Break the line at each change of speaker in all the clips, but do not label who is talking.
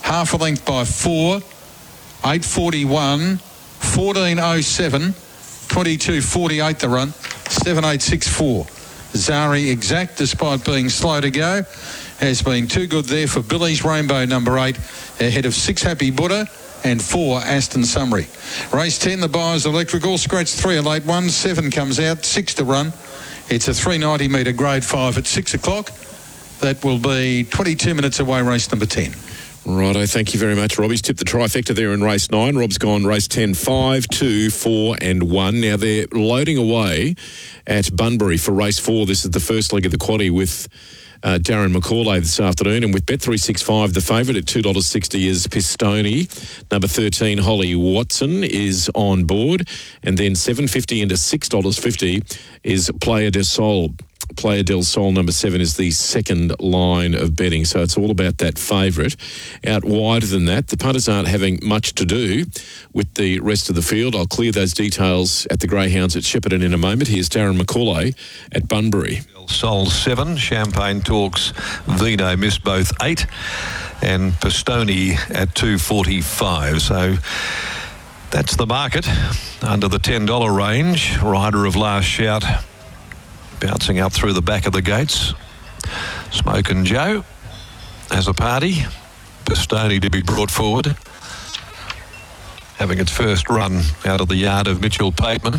half a length by 4, 8:41, 14:07, 22:48 the run, 7:864. Zari Exact, despite being slow to go, has been too good there for Billy's Rainbow number 8, ahead of 6 Happy Buddha and 4 Aston Summary. Race 10, the Buyers Electrical, scratch 3 a late one, 7 comes out, 6 to run. It's a 390 metre grade 5 at 6 o'clock. That will be 22 minutes away, race number 10.
Righto, thank you very much, Rob. He's tipped the trifecta there in race 9. Rob's gone race 10, 5, 2, 4 and 1. Now they're loading away at Bunbury for race 4. This is the first leg of the quaddie with Darren McCauley this afternoon. And with Bet365, the favourite at $2.60 is Pistoni. Number 13, Holly Watson, is on board. And then $7.50 into $6.50 is Playa del Sol. Playa del Sol number 7 is the second line of betting, so it's all about that favourite. Out wider than that, the punters aren't having much to do with the rest of the field. I'll clear those details at the Greyhounds at Shepparton in a moment. Here's Darren McCauley at Bunbury.
Sol 7, Champagne Talks, Vino missed both 8, and Pistoni at 2.45. So that's the market under the $10 range. Rider of Last Shout bouncing up through the back of the gates. Smokin' Joe has a party. Pistoni to be brought forward, having its first run out of the yard of Mitchell Pateman.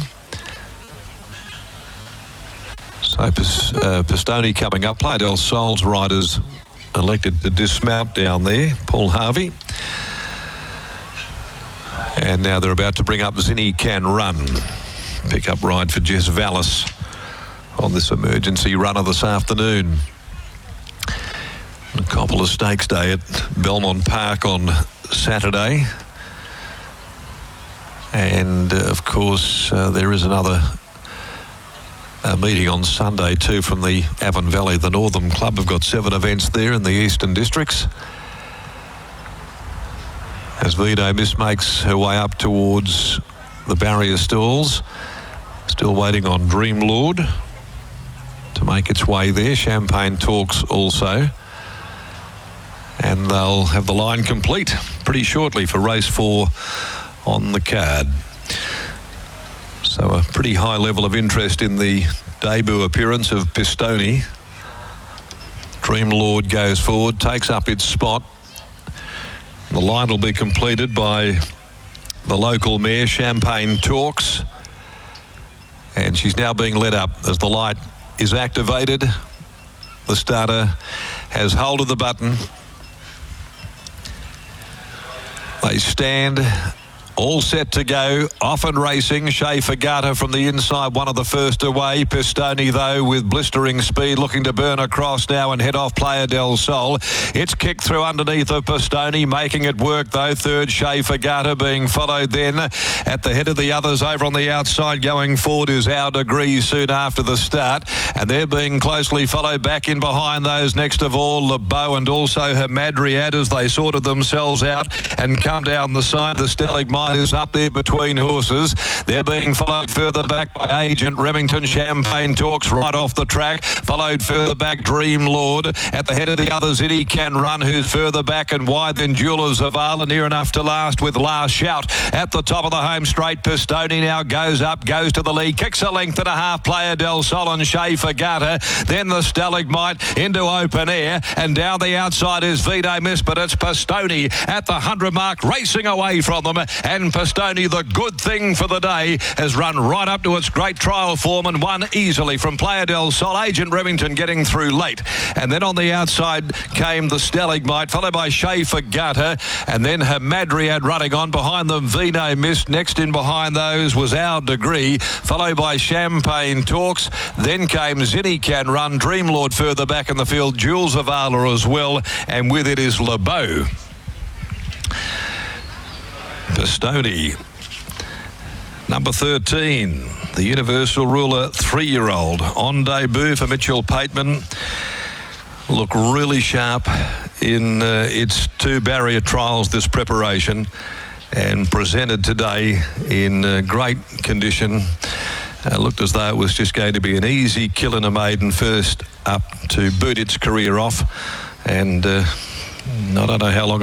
So Pistoni coming up. Playa del Sol's riders elected to dismount down there. Paul Harvey. And now they're about to bring up Zinni Can Run. Pick up ride for Jess Vallis on this emergency runner this afternoon. A couple of stakes day at Belmont Park on Saturday. And of course there is another meeting on Sunday too from the Avon Valley. The Northern Club have got 7 events there in the Eastern Districts. As Vino Miss makes her way up towards the barrier stalls, still waiting on Dream Lord to make its way there. Champagne Talks also. And they'll have the line complete pretty shortly for race 4 on the card. So a pretty high level of interest in the debut appearance of Pistoni. Dream Lord goes forward, takes up its spot. The line will be completed by the local mare, Champagne Talks. And she's now being led up as the light is activated. The starter has hold of the button. They stand all set to go. Off and racing. Shea Fagata from the inside, one of the first away. Pistoni, though, with blistering speed, looking to burn across now and head off Playa del Sol. It's kicked through underneath of Pistoni, making it work, though. Third, Shea Fagata being followed then at the head of the others over on the outside. Going forward is Our Degree soon after the start. And they're being closely followed back in behind those. Next of all, LeBeau and also Hamadriad as they sorted themselves out and come down the side. The Stalagmite is up there between horses. They're being followed further back by Agent Remington. Champagne Talks right off the track. Followed further back Dream Lord. At the head of the others, Zinni Can Run, who's further back and wide. Then Jewelers of Arlen, near enough to last with Last Shout. At the top of the home straight, Pistoni now goes up, goes to the lead. Kicks a length and a half. Playa del Sol and Shea Fagata. Then the Stalagmite into open air. And down the outside is Vino Miss, but it's Pistoni at the 100 mark, racing away from them. And Pistoni, the good thing for the day, has run right up to its great trial form and won easily from Playa del Sol. Agent Remington getting through late. And then on the outside came the Stalagmite, followed by Shea Fagata. And then Hamadriad running on behind them. Vino Mist. Next in behind those was Our Degree, followed by Champagne Talks. Then came Zinni Can Run. Dream Lord further back in the field. Jules of Arla as well. And with it is LeBeau. Pistoni, number 13, the Universal Ruler 3-year-old, on debut for Mitchell Pateman. Look really sharp in its 2 barrier trials this preparation, and presented today in great condition. Looked as though it was just going to be an easy kill in a maiden first up to boot its career off, and I don't know how long